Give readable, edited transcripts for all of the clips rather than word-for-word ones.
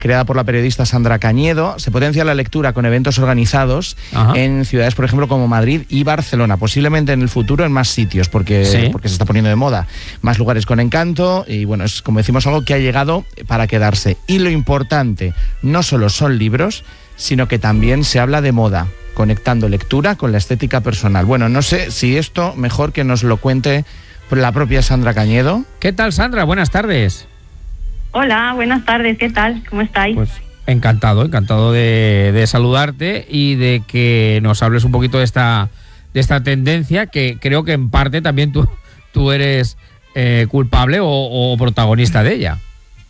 creada por la periodista Sandra Cañedo. Se potencia la lectura con eventos organizados en ciudades, por ejemplo, como Madrid y Barcelona, posiblemente en el futuro en más sitios, porque se está poniendo de moda. Más lugares con encanto y, bueno, es, como decimos, algo que ha llegado para quedarse. Y lo importante, no solo son libros, sino que también se habla de moda, conectando lectura con la estética personal. Bueno, no sé si esto mejor que nos lo cuente la propia Sandra Cañedo. ¿Qué tal, Sandra? Buenas tardes. Hola, buenas tardes, ¿qué tal? ¿Cómo estáis? Pues encantado de saludarte y de que nos hables un poquito de esta tendencia, que creo que en parte también tú eres culpable o protagonista de ella.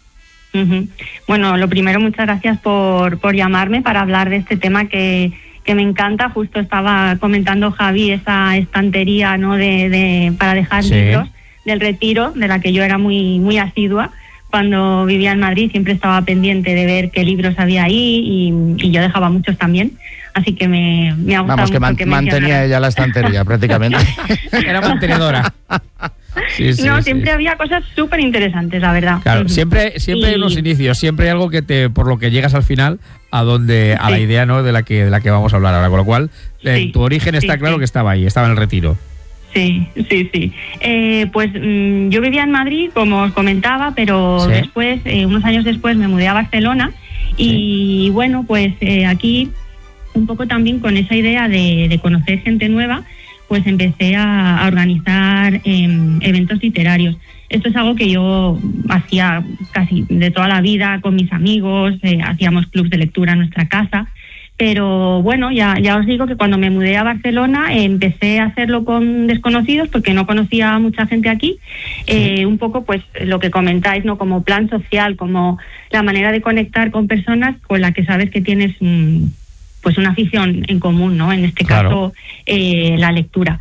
Bueno, lo primero, muchas gracias por llamarme para hablar de este tema que me encanta. Justo estaba comentando Javi esa estantería, ¿no? para dejar libros del Retiro, de la que yo era muy asidua. Cuando vivía en Madrid siempre estaba pendiente de ver qué libros había ahí y yo dejaba muchos también. Así que me ha gustado mucho que mantenía ella la estantería prácticamente. Era mantenedora. Siempre había cosas súper interesantes, la verdad. Claro, siempre hay unos inicios, siempre hay algo que por lo que llegas al final a la idea, ¿no? de la que vamos a hablar ahora. Con lo cual, tu origen está claro que estaba ahí, estaba en el Retiro. Sí. Pues yo vivía en Madrid, como os comentaba, pero después, unos años después, me mudé a Barcelona y bueno, pues aquí un poco también con esa idea de conocer gente nueva, pues empecé a organizar eventos literarios. Esto es algo que yo hacía casi de toda la vida con mis amigos, hacíamos clubs de lectura en nuestra casa. Pero bueno, ya os digo que cuando me mudé a Barcelona empecé a hacerlo con desconocidos porque no conocía a mucha gente aquí. Un poco pues lo que comentáis, ¿no? Como plan social, como la manera de conectar con personas con las que sabes que tienes pues una afición en común, ¿no? En este caso, la lectura.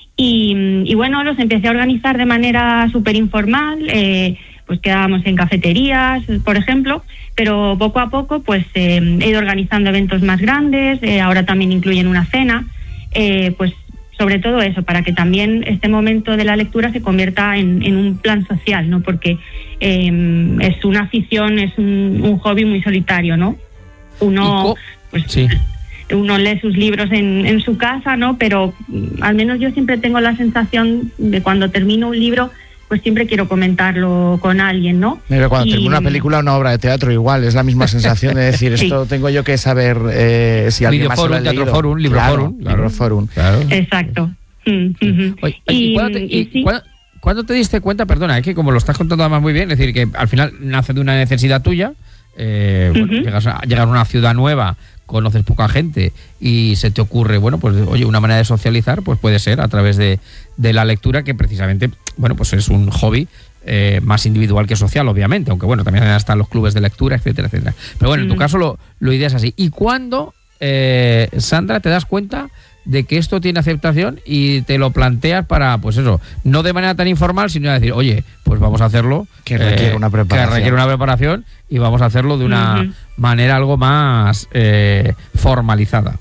Y bueno, los empecé a organizar de manera súper informal. Pues quedábamos en cafeterías, por ejemplo, pero poco a poco pues he ido organizando eventos más grandes, ahora también incluyen una cena, pues sobre todo eso, para que también este momento de la lectura se convierta en un plan social, ¿no? Porque es una afición, es un hobby muy solitario, ¿no? Uno lee sus libros en su casa, ¿no? Pero al menos yo siempre tengo la sensación de cuando termino un libro, pues siempre quiero comentarlo con alguien, ¿no? Mira, cuando termino una película o una obra de teatro, igual, es la misma sensación de decir, esto tengo yo que saber si alguien más lo ha leído. Libroforum, Libroforum. Claro. Exacto. Oye, ¿cuándo te diste cuenta, perdona, es que como lo estás contando además muy bien, es decir, que al final nace de una necesidad tuya, llegas a una ciudad nueva, conoces poca gente y se te ocurre, bueno, pues oye, una manera de socializar pues puede ser a través de la lectura, que precisamente, bueno, pues es un hobby más individual que social, obviamente, aunque bueno, también están los clubes de lectura, etcétera, etcétera. Pero bueno, en tu caso lo ideas así. ¿Y cuándo, Sandra, te das cuenta de que esto tiene aceptación y te lo planteas para, pues eso, no de manera tan informal, sino decir, oye, pues vamos a hacerlo, que requiere una preparación y vamos a hacerlo de una manera algo más formalizada?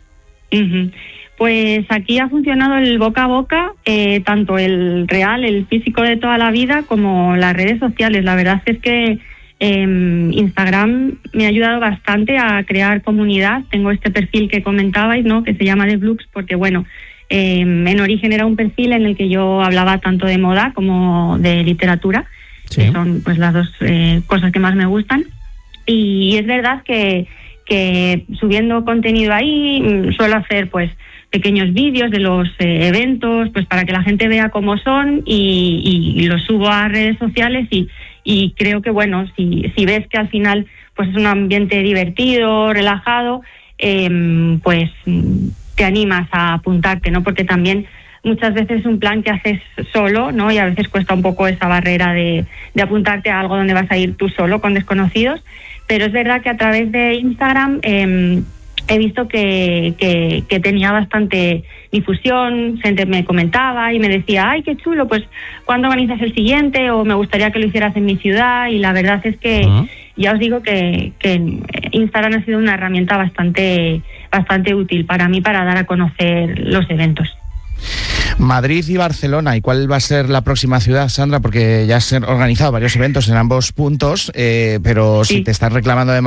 Pues aquí ha funcionado el boca a boca, tanto el real, el físico de toda la vida, como las redes sociales. La verdad es que Instagram me ha ayudado bastante a crear comunidad. Tengo este perfil que comentabais, ¿no? Que se llama The Blooks, porque bueno, en origen era un perfil en el que yo hablaba tanto de moda como de literatura, que son pues las dos cosas que más me gustan. Y es verdad que subiendo contenido ahí suelo hacer pues pequeños vídeos de los eventos, pues para que la gente vea cómo son, y los subo a redes sociales y creo que bueno, si ves que al final pues es un ambiente divertido, relajado, pues te animas a apuntarte, ¿no? Porque también muchas veces es un plan que haces solo, ¿no? Y a veces cuesta un poco esa barrera de apuntarte a algo donde vas a ir tú solo con desconocidos, pero es verdad que a través de Instagram he visto que tenía bastante difusión, gente me comentaba y me decía, ay, qué chulo, pues ¿cuándo organizas el siguiente? O me gustaría que lo hicieras en mi ciudad. Y la verdad es que ya os digo que Instagram ha sido una herramienta bastante útil para mí para dar a conocer los eventos. Madrid y Barcelona. ¿Y cuál va a ser la próxima ciudad, Sandra? Porque ya se han organizado varios eventos en ambos puntos, pero si te estás reclamando de